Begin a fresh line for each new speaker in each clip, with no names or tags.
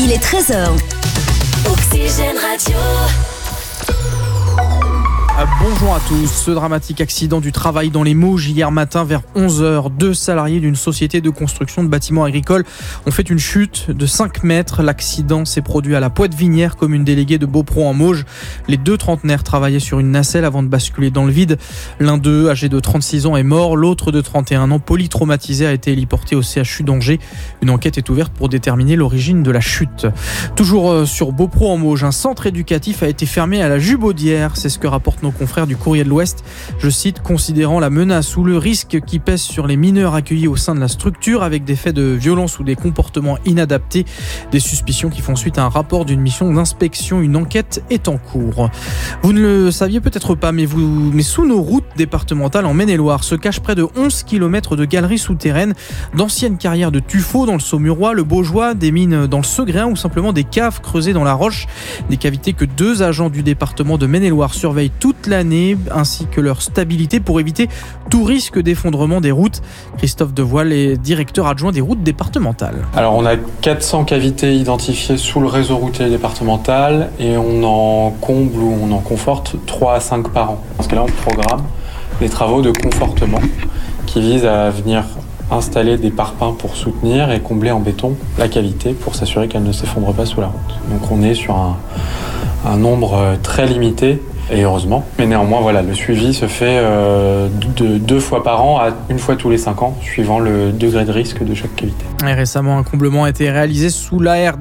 Il est 13h. Oxygène Radio.
Bonjour à tous. Ce dramatique accident du travail dans les Mauges hier matin vers 11h. 2 salariés d'une société de construction de bâtiments agricoles ont fait une chute de 5 mètres. L'accident s'est produit à la Poitevinière, commune déléguée de Beaupron en Mauges. Les 2 trentenaires travaillaient sur une nacelle avant de basculer dans le vide. L'un d'eux, âgé de 36 ans, est mort. L'autre de 31 ans, polytraumatisé, a été héliporté au CHU d'Angers. Une enquête est ouverte pour déterminer l'origine de la chute. Toujours sur Beaupron en Mauges, un centre éducatif a été fermé à la Jubaudière. C'est ce que rapportent nos confrères du Courrier de l'Ouest. Je cite, considérant la menace ou le risque qui pèse sur les mineurs accueillis au sein de la structure avec des faits de violence ou des comportements inadaptés, des suspicions qui font suite à un rapport d'une mission d'inspection. Une enquête est en cours. Vous ne le saviez peut-être pas, mais sous nos routes départementales en Maine-et-Loire se cachent près de 11 km de galeries souterraines, d'anciennes carrières de tuffeau dans le Saumurois, le Baugeois, des mines dans le Segréen ou simplement des caves creusées dans la roche. Des cavités que 2 agents du département de Maine-et-Loire surveillent toute l'année, ainsi que leur stabilité pour éviter tout risque d'effondrement des routes. Christophe Devoile est directeur adjoint des routes départementales.
Alors on a 400 cavités identifiées sous le réseau routier départemental et on en comble ou on en conforte 3 à 5 par an. Parce que là on programme des travaux de confortement qui visent à venir installer des parpaings pour soutenir et combler en béton la cavité pour s'assurer qu'elle ne s'effondre pas sous la route. Donc on est sur un nombre très limité. Et heureusement. Mais néanmoins, voilà, le suivi se fait de 2 fois par an à 1 fois tous les 5 ans, suivant le degré de risque de chaque cavité.
Et récemment, un comblement a été réalisé sous l'AR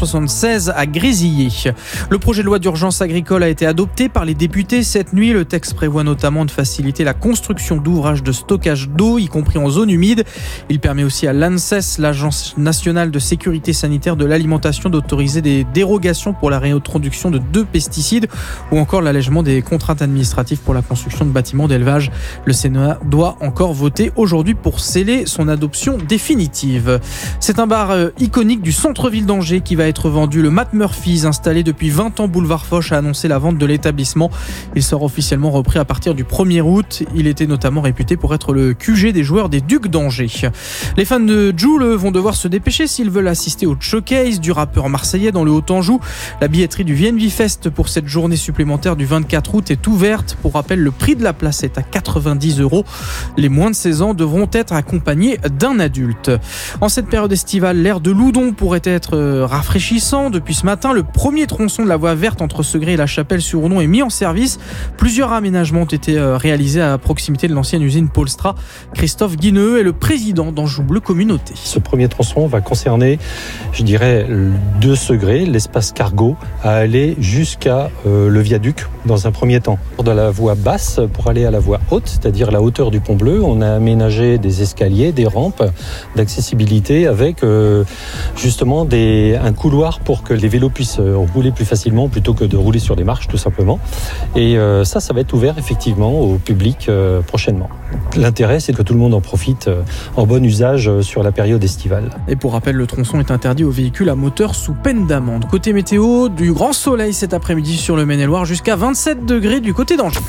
D176 à Grésillé. Le projet de loi d'urgence agricole a été adopté par les députés cette nuit. Le texte prévoit notamment de faciliter la construction d'ouvrages de stockage d'eau, y compris en zone humide. Il permet aussi à l'ANSES, l'Agence nationale de sécurité sanitaire de l'alimentation, d'autoriser des dérogations pour la réintroduction de 2 pesticides ou encore l'allègement des contraintes administratives pour la construction de bâtiments d'élevage. Le Sénat doit encore voter aujourd'hui pour sceller son adoption définitive. C'est un bar iconique du centre-ville d'Angers qui va être vendu. Le Matt Murphy's, installé depuis 20 ans boulevard Foch, a annoncé la vente de l'établissement. Il sera officiellement repris à partir du 1er août. Il était notamment réputé pour être le QG des joueurs des Ducs d'Angers. Les fans de Jul vont devoir se dépêcher s'ils veulent assister au showcase du rappeur marseillais dans le Haut-Anjou. La billetterie du VNV Fest pour cette journée supplémentaire du 24 août est ouverte. Pour rappel, le prix de la place est à 90 €. Les moins de 16 ans devront être accompagnés d'un adulte. En cette période estivale, l'air de Loudon pourrait être rafraîchissant. Depuis ce matin, le premier tronçon de la voie verte entre Segré et la Chapelle-sur-Ournon est mis en service. Plusieurs aménagements ont été réalisés à proximité de l'ancienne usine Polstra. Christophe Guineux est le président d'Anjou Bleu Communauté.
Ce premier tronçon va concerner, je dirais, 2 Segré, l'espace cargo, à aller jusqu'à le viaduc dans un premier temps. De la voie basse pour aller à la voie haute, c'est-à-dire la hauteur du Pont Bleu, on a aménagé des escaliers, des rampes d'accessibilité avec justement un couloir pour que les vélos puissent rouler plus facilement plutôt que de rouler sur les marches tout simplement. Et ça va être ouvert effectivement au public prochainement. L'intérêt, c'est que tout le monde en profite en bon usage sur la période estivale.
Et pour rappel, le tronçon est interdit aux véhicules à moteur sous peine d'amende. Côté météo, du grand soleil cet après-midi sur le Maine-et-Loire jusqu'à 27 degrés du côté d'Angers.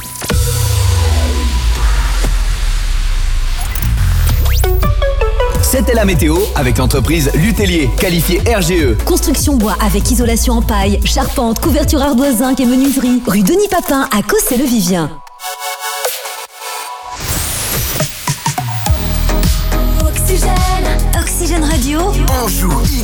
C'était la météo avec l'entreprise Lutellier, qualifiée RGE.
Construction bois avec isolation en paille, charpente, couverture ardoise, zinc et menuiserie. Rue Denis Papin à Cossé-le-Vivien. Oxygène Radio.
Anjou.